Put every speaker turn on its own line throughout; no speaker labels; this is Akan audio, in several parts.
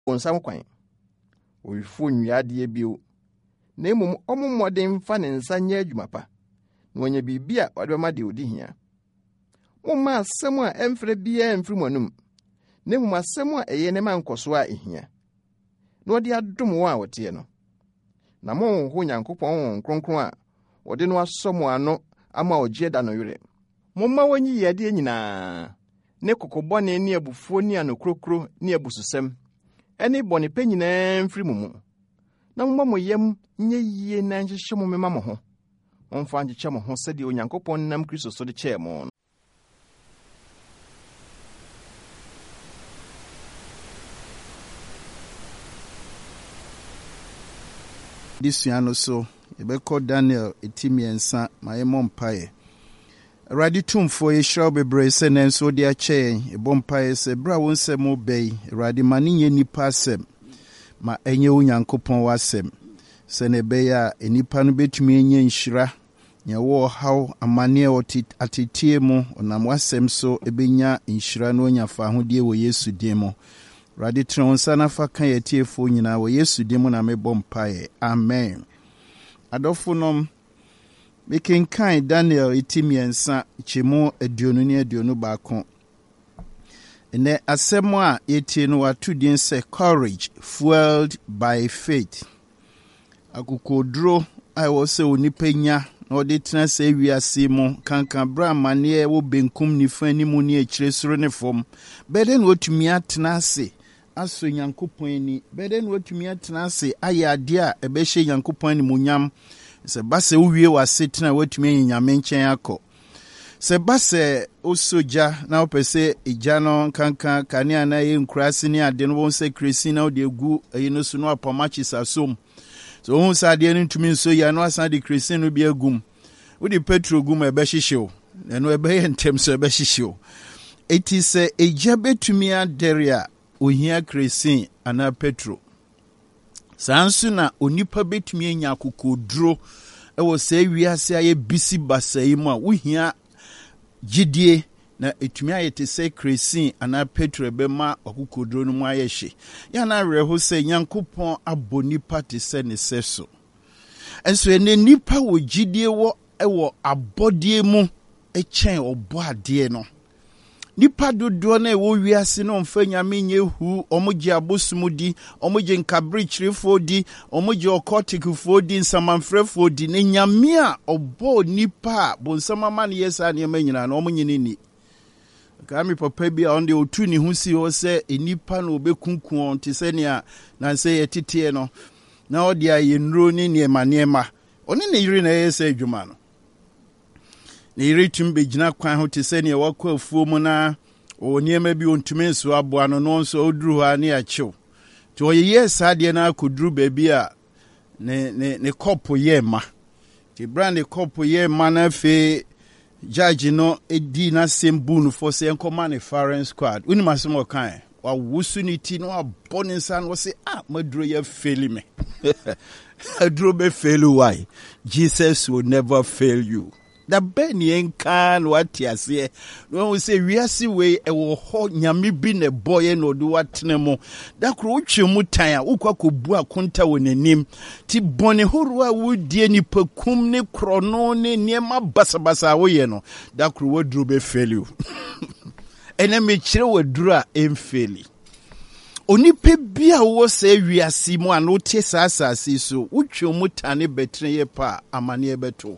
onsam kwan oyifo nwiade bio na emum omummoden fa ne nsa nya adwuma pa na wonya bibia ode ma de odi hia mumma asem a emfre bia emfri monum na emum asem a eye ne mankoso a ehia na ode adom wo a wote no na mo ho Nyankopɔn kronkron a ode no asomo ano ama ogye da no yere mumma wonyi yade nyina ne kokobone ne abufuo ne anokrokro ne abususem eni bone pe nyina mfri mumu na mumma moyem nye yie na nhyehyɛ mo mema mo ho momfa nhyehyɛ mo ho sɛde Onyankopɔn nam Kristo so de kyɛɛ mo
this year so ebeko Daniel etimiensa mayemo mpae Radi tumfo yeshraw bebre se nenso de akyɛ ebompae se bra wonsem obey radi mani nye nipa asem ma enye Onyankopɔn wasem se ne beya enipa no betumi enye nhyira nya wo haw amane atitie mu onam wasem so ebenya nhyira no onyafa ahodie wo Yesu din mu radi tronsa na fa kan yetiefo nyina wo Yesu din mu na mebompae amen adofonom mekenkan Daniel etimiensa chemu aduonu ne aduonu baako ene asɛm a yetie no watudin sɛ courage fueled by faith akokodro a wo sɛ onipa nya na ɔde tena sɛ wiase mu kankan bra mane wo benkum nifa ni mu ne akyire soro ne fam bɛde na otumi atena ase aso Nyankopɔn ni bɛde na otumi atena ase ayɛ ade a ɛbɛhyɛ Nyankopɔn ni munyam se base uwie wasetena watumi nyame nkyɛn akɔ se base osoja na opese ija no kankan kanea na ye nkurase ne ade no won se kresi na ode gu ayino so no apamachi sasom so won sa ade no ntumi nso ya no asan de kresi no bi agum wodi petro gum ebe hyehyew na no ebe ye ntem so ebe hyehyew eti se eja betumi aderia ohia kresi ana petro sansu na onipa betumi anya kokoduro ewo se wiase aye bisi basai mu a wohia gidie na etumi ayete se kresi ana petro be ma kokoduro no mu ayehye ya na reho se Nyankopɔn abonipa te se ne seso enso ene nipa wo gidie wo ewo abodie mu ekyɛn obo ade no nipa dodo na wo wiase no mfa nyame nye hu omugye abosumudi omugye nkabrichirefo di omugye okotikfo di nsamanfrefo di ne nyame a obo nipa bonsamama ne yesa ne manyina na omunyini ni kami papa bi a onde otu ni hu si ho se enipa na obekunku onte se ne a na se yetete no na odi aye nro ni ne manema oni ne yiri na yesa adwuma no ne iritum begina kwan ho te sɛ ne wakɔ afuo mu na oniema bi ontumi nso aboa no no nso oduru ha ne akyew to oyeye saade na akoduru baabi a ne kopo ye ma ti brand kopo ye ma na fe judge no edi na sembu no for say nkoma ne foreign squad uni masemo kan wa wusu ni ti no abone nsa no say maduro ye fail me aduro be fail why Jesus will never fail you da beni enkan wati ase no say wiase we ewo ho nyame bi ne boye no do watene mo da kro utwe mu tan a ukwakobu akonta wonanim ti bone horo a wodie ni pakum ne krono ne niema basabasa wo ye no da kro waduro be fail you ene me kire waduro a emfeli onipa bia wo se wiase mu an wote saasase so utwe mu tane betre ye pa amane beto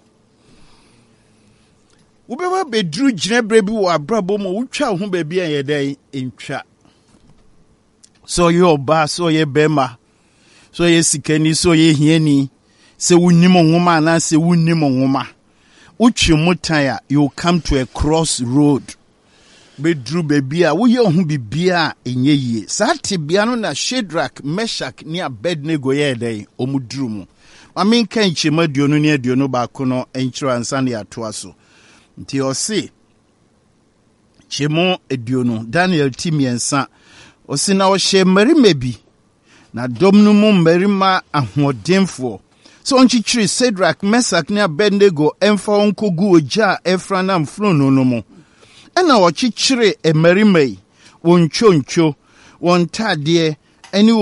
Ubeba bedru ginebre bi wo abrabo mo wutwa ho ba bi ayedai entwa so ye oba so ye bema so ye sikani so ye hiani se wunnim nwoma na se wunnim nwoma utwe mutan a you come to a crossroad bedru ba bi a wo ye ho bibia enye yie sate bia no na Shadrach Meshach ne Abednego ye dai omudru mu amen kan chema duonu ne aduonu ba ko no enkyiro ansa ne atoa so nti osi chemo eduonu Daniel timiensa osi na o hye mmarima bi na dom no mu mmarima ahodenfo so onchichiri Shadrach Meshach ne Abednego emfa onkogu oja efrana mfrono no mu ena o chichiri mmarima yi won choncho won tade eni